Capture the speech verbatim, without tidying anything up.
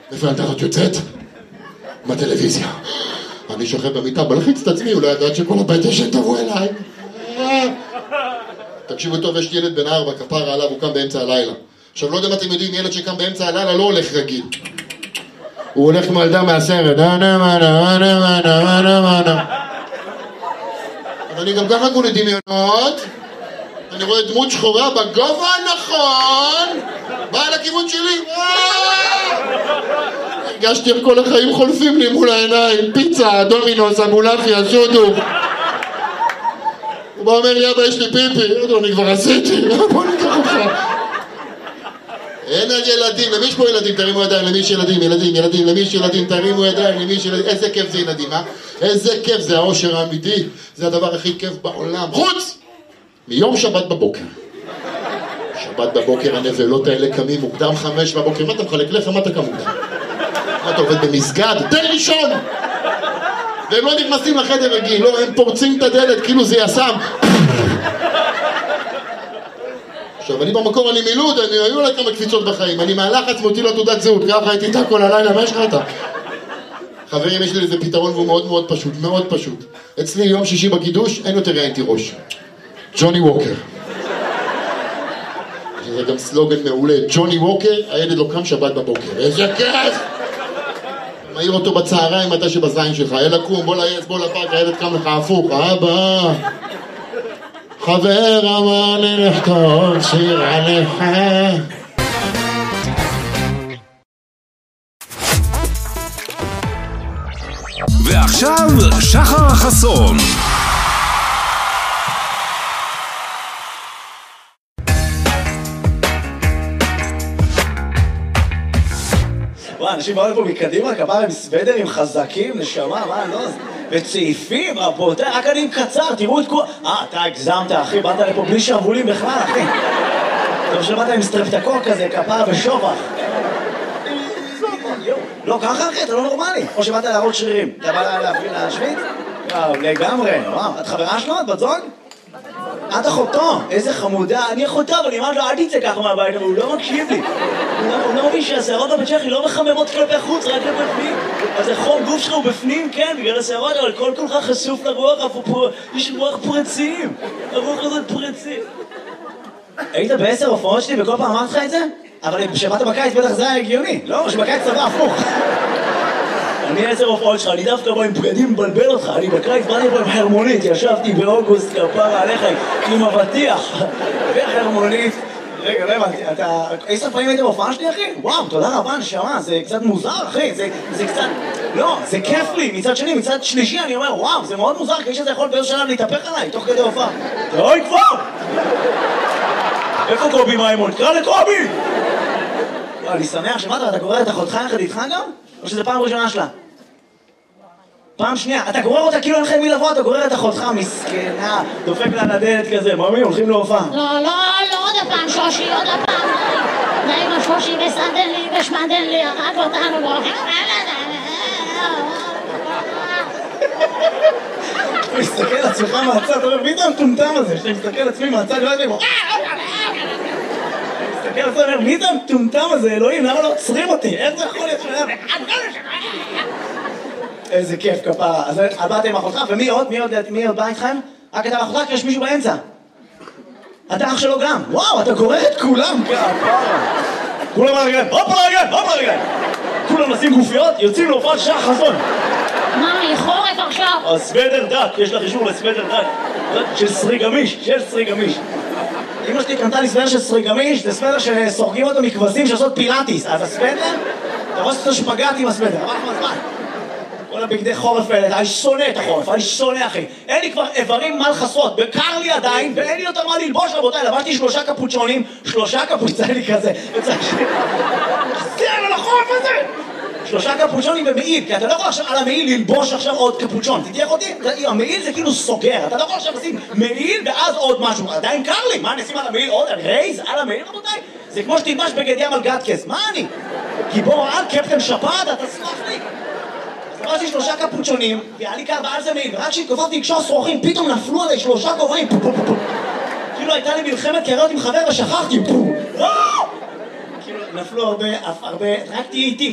איפה ילדה זאת יוצאת? מהטלוויזיה. אני שוכב במיטה, בלחיץ את עצמי, אולי ידעת שכל הבית ישן תבוא אליי. תקשיבו טוב, יש ילד בן ארבע, כפרה עליו, הוא קם באמצע הלילה. עכשיו, לא יודע מה אתם יודעים, ילד שקם באמצע הלילה לא הולך רגיל. הוא הולך כמו ילדה מהסרט. אז אני גם ככה כולי דמיונות. אני רואה דמות שחורה בגובה הנכון. באה לכיוון שלי. הרגשתי איך כל החיים חולפים לי מול העיניים. פיצה, דומינוס, אמולפיה, שודו. הוא בא אומר לי, אבא, יש לי פיפי. אני כבר עשיתי. בוא ניקח אותך. אין על ילדים, למי יש פה ילדים? תרימו ידיים, למי יש ילדים, ילדים, ילדים, למי יש ילדים, תרימו ידיים, למי יש ילדים. איזה כיף זה ילדים, אה? איזה כיף, זה האושר האמיתי. זה הדבר הכי כיף בעולם. חוץ! מיום שבת בבוקר. שבת בבוקר הנבלות האלה קמים מוקדם חמש בבוקר. מה אתה מחלק לך? מה אתה קם מוקדם? מה אתה עובד במסגד? תן לישון! והם לא נכנסים לחדר רגיל, לא, הם פורצים את הדלת כאילו זה יסם. עכשיו, אני במקור, אני מילוד, אני היו לה כמה קפיצות בחיים, אני מהלחץ מותי לו תעודת זהות, ככה הייתי איתה כל הלילה, מה יש לך איתה? חברים, יש לי איזה פתרון והוא מאוד מאוד פשוט, מאוד פשוט. אצלי יום שישי בקידוש, אין יותר ראיינתי ראש. ג'וני ווקר. זה גם סלוגן מעולה, ג'וני ווקר, הילד לא קם שבת בבוקר. איזה כיף! מעיר אותו בצהריים, מתי שבזין שלך, אלה קום, בוא לעץ, בוא לפארק, הילד קם לך הפוך, אבא. חבר אמר לי לכתוב שיר עליך. ועכשיו שחר חסון. וואי, אנשים באו לפה מקדימה, כפרה עם סוודרים חזקים, נשמה, מה, לא? וצעיפים, רבותיי, רק אני עם קצר, תראו את כל... אה, אתה הגזמת, אחי, באת לפה בלי שרבולים בכלל, אחי. טוב שבאת עם סטרפטקוק כזה, כפרה ושובח. לא, ככה, אחי, אתה לא נורמלי. או שבאת להראות שרירים. אתה בא להשוויץ? וואו, לגמרי. וואו, את חברה שלו? את בת זוג? את אחותו, איזה חמודה, אני אחותו, אבל אני אמרת לו, אל תצא ככה מהבית, אבל הוא לא מקשיב לי. הוא לא מבין שהשערות בבית שחי לא מחממות כלפי חוץ, רק לבפנים. אז החום גוף שלך הוא בפנים, כן, בגלל השערות, אבל כל כולך חשוף לרוח, יש רוח פרצים. הרוח הזאת פרצים. היית בעשר הופעות שלי וכל פעם אמרת לך את זה? אבל כשבאת בקיץ בטח זה היה הגיוני. לא, שבקיץ צבא הפוך. אני עשר הופעות שלך, אני דווקא בא עם בגדים מבלבל אותך, אני בקיץ באתי פה עם חרמונית, ישבתי באוגוסט כפרה עליך עם אבטיח וחרמונית. רגע, לא הבנתי, אתה... עשר פעמים היית בהופעה שלי, אחי? וואו, תודה רבה, נשמה, זה קצת מוזר, אחי, זה, זה קצת... לא, זה כיף לי, מצד שני, מצד שלישי, אני אומר, וואו, זה מאוד מוזר, כי יש שזה יכול באיזו שלב להתהפך עליי, תוך כדי הופעה. אוי, כבר! איפה קובי מימון? קרא לקובי! אני שמח שמעת, אתה גורר את אחותך יחד איתך גם? או שזה פעם ראשונה שלה? פעם שנייה, אתה גורר אותה כאילו אין לכם מי לבוא, אתה גורר את אחותך, מסכנה, דופק לה לדלת כזה, ממי, הולכים להופעה. לא, לא, לא, עוד הפעם, שושי, עוד הפעם, די עם השושי, וסדן לי, ושמדן לי, הרג אותנו, והולכים... אתה מסתכל על עצמך מהצד, אתה אומר, מי זה המטומטם הזה? שאתה מסתכל על עצמי מהצד, לא יודעים, מסתכל על עצמי, מי זה המטומטם הזה, אלוהים, למה לא עוצרים אותי? איך זה יכול להיות שהיה? איזה כיף כפרה. אז את באת עם אחותך, ומי עוד? מי עוד בא איתכם? רק אתה ואחותך, כי יש מישהו באמצע. אתה אח שלו גם. וואו, אתה גורר את כולם כפרה. כולם על הרגליים, הופ על הרגליים, הופ על הרגליים. כולם נשים גופיות, יוצאים להופעת שחר חסון. מה, חורף עכשיו? הסוודר דק, יש לך אישור לסוודר דק. של סרי גמיש, של סרי גמיש. אמא שלי קנתה לי סוודר של סרי גמיש, זה סוודר שסורגים אותו מכבשים שעושות פילאטיס. אז הסוודר, אתה רואה שאתה שפגעת עם הסוודר, עבר כבר זמן. כל הבגדי חורף האלה, אני שונא את החורף, אני שונא אחי. אין לי כבר איברים מה לחסות, בקר לי עדיין, ואין לי יותר מה ללבוש רבותיי, לבשתי שלושה קפוצ'ונים, שלושה קפוצ'ונים לי כזה, זה על החורף הזה! שלושה קפוצ'ונים במעיל, כי אתה לא יכול עכשיו על המעיל ללבוש עכשיו עוד קפוצ'ון, תתייח אותי? המעיל זה כאילו סוגר, אתה לא יכול עכשיו לשים מעיל ואז עוד משהו, עדיין קר לי, מה נשים על המעיל עוד? רייז על המעיל רבותיי? זה כמו שתלבש בגד ים על גדקס, מה אני? גיבור על קפטן שפעת, אתה סלח לי? עברתי שלושה קפוצ'ונים, והיה לי קר בעל זה מעיל, ורק כשהתכופפתי לקשור שרוכים, פתאום נפלו עליי שלושה כובעים, כאילו הייתה לי מלחמת קריות עם חבר ושכחתי, כאילו נפלו הרבה, הרבה, רק תהיי איתי.